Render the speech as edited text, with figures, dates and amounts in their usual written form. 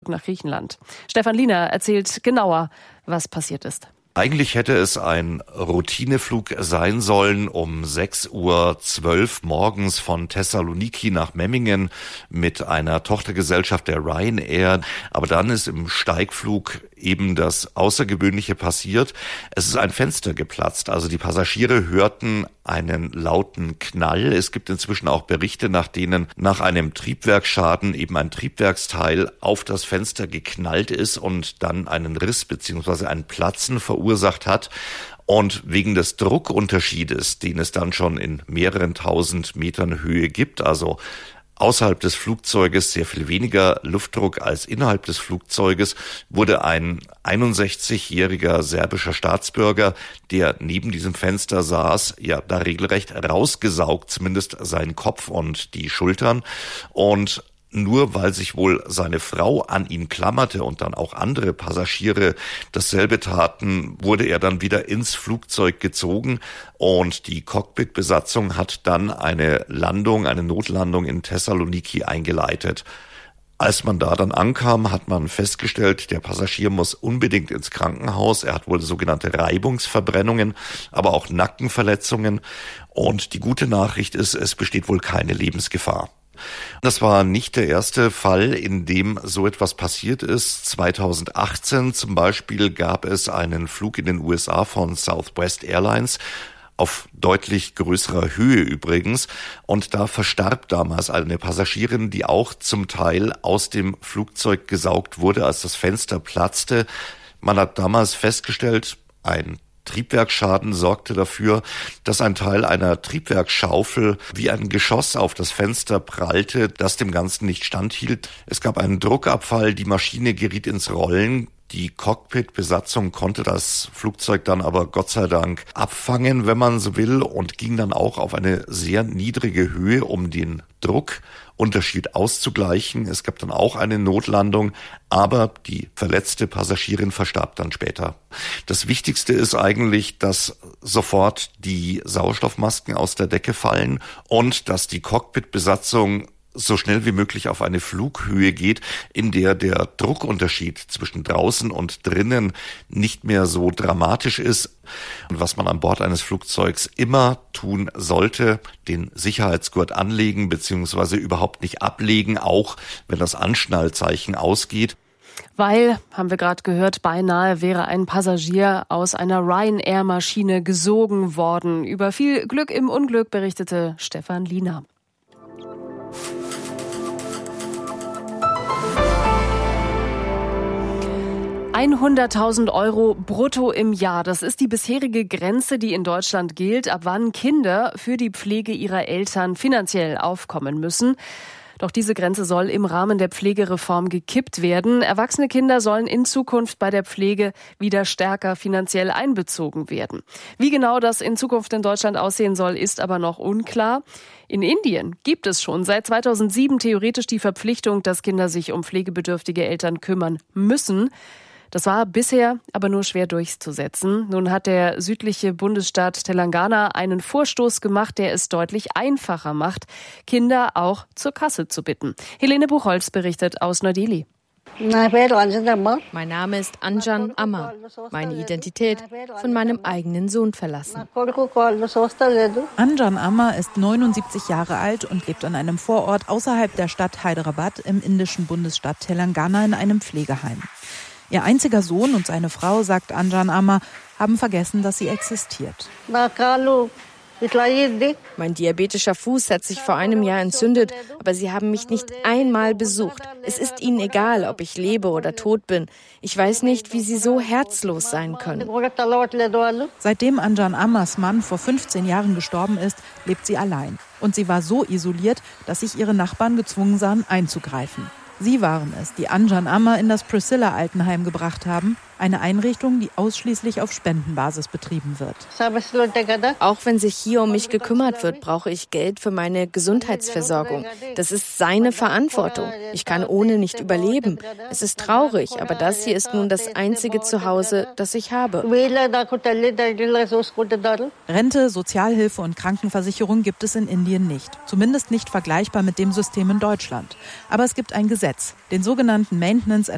nach Griechenland. Stefan Liener erzählt genauer, was passiert ist. Eigentlich hätte es ein Routineflug sein sollen um 6:12 Uhr morgens von Thessaloniki nach Memmingen mit einer Tochtergesellschaft der Ryanair. Aber dann ist im Steigflug eben das Außergewöhnliche passiert. Es ist ein Fenster geplatzt. Also die Passagiere hörten einen lauten Knall. Es gibt inzwischen auch Berichte, nach denen nach einem Triebwerksschaden eben ein Triebwerksteil auf das Fenster geknallt ist und dann einen Riss bzw. ein Platzen verursacht hat. Und wegen des Druckunterschiedes, den es dann schon in mehreren tausend Metern Höhe gibt, also außerhalb des Flugzeuges sehr viel weniger Luftdruck als innerhalb des Flugzeuges, wurde ein 61-jähriger serbischer Staatsbürger, der neben diesem Fenster saß, ja da regelrecht rausgesaugt, zumindest seinen Kopf und die Schultern. Und nur weil sich wohl seine Frau an ihn klammerte und dann auch andere Passagiere dasselbe taten, wurde er dann wieder ins Flugzeug gezogen und die Cockpit-Besatzung hat dann eine Notlandung in Thessaloniki eingeleitet. Als man da dann ankam, hat man festgestellt, der Passagier muss unbedingt ins Krankenhaus. Er hat wohl sogenannte Reibungsverbrennungen, aber auch Nackenverletzungen. Und die gute Nachricht ist, es besteht wohl keine Lebensgefahr. Das war nicht der erste Fall, in dem so etwas passiert ist. 2018 zum Beispiel gab es einen Flug in den USA von Southwest Airlines, auf deutlich größerer Höhe übrigens. Und da verstarb damals eine Passagierin, die auch zum Teil aus dem Flugzeug gesaugt wurde, als das Fenster platzte. Man hat damals festgestellt, ein Triebwerksschaden sorgte dafür, dass ein Teil einer Triebwerksschaufel wie ein Geschoss auf das Fenster prallte, das dem Ganzen nicht standhielt. Es gab einen Druckabfall, die Maschine geriet ins Rollen. Die Cockpit-Besatzung konnte das Flugzeug dann aber Gott sei Dank abfangen, wenn man so will, und ging dann auch auf eine sehr niedrige Höhe, um den Druckunterschied auszugleichen. Es gab dann auch eine Notlandung, aber die verletzte Passagierin verstarb dann später. Das Wichtigste ist eigentlich, dass sofort die Sauerstoffmasken aus der Decke fallen und dass die Cockpit-Besatzung so schnell wie möglich auf eine Flughöhe geht, in der der Druckunterschied zwischen draußen und drinnen nicht mehr so dramatisch ist. Und was man an Bord eines Flugzeugs immer tun sollte, den Sicherheitsgurt anlegen bzw. überhaupt nicht ablegen, auch wenn das Anschnallzeichen ausgeht. Weil, haben wir gerade gehört, beinahe wäre ein Passagier aus einer Ryanair-Maschine gesogen worden. Über viel Glück im Unglück berichtete Stefan Liener. €100.000 brutto im Jahr. Das ist die bisherige Grenze, die in Deutschland gilt, ab wann Kinder für die Pflege ihrer Eltern finanziell aufkommen müssen. Doch diese Grenze soll im Rahmen der Pflegereform gekippt werden. Erwachsene Kinder sollen in Zukunft bei der Pflege wieder stärker finanziell einbezogen werden. Wie genau das in Zukunft in Deutschland aussehen soll, ist aber noch unklar. In Indien gibt es schon seit 2007 theoretisch die Verpflichtung, dass Kinder sich um pflegebedürftige Eltern kümmern müssen. Das war bisher aber nur schwer durchzusetzen. Nun hat der südliche Bundesstaat Telangana einen Vorstoß gemacht, der es deutlich einfacher macht, Kinder auch zur Kasse zu bitten. Helene Buchholz berichtet aus Neu-Delhi. Mein Name ist Anjan Amma. Meine Identität von meinem eigenen Sohn verlassen. Anjan Amma ist 79 Jahre alt und lebt an einem Vorort außerhalb der Stadt Hyderabad im indischen Bundesstaat Telangana in einem Pflegeheim. Ihr einziger Sohn und seine Frau, sagt Anjan Amma, haben vergessen, dass sie existiert. Mein diabetischer Fuß hat sich vor einem Jahr entzündet, aber sie haben mich nicht einmal besucht. Es ist ihnen egal, ob ich lebe oder tot bin. Ich weiß nicht, wie sie so herzlos sein können. Seitdem Anjan Ammas Mann vor 15 Jahren gestorben ist, lebt sie allein. Und sie war so isoliert, dass sich ihre Nachbarn gezwungen sahen, einzugreifen. Sie waren es, die Anjan Amma in das Priscilla-Altenheim gebracht haben, eine Einrichtung, die ausschließlich auf Spendenbasis betrieben wird. Auch wenn sich hier um mich gekümmert wird, brauche ich Geld für meine Gesundheitsversorgung. Das ist seine Verantwortung. Ich kann ohne nicht überleben. Es ist traurig, aber das hier ist nun das einzige Zuhause, das ich habe. Rente, Sozialhilfe und Krankenversicherung gibt es in Indien nicht. Zumindest nicht vergleichbar mit dem System in Deutschland. Aber es gibt ein Gesetz, den sogenannten Maintenance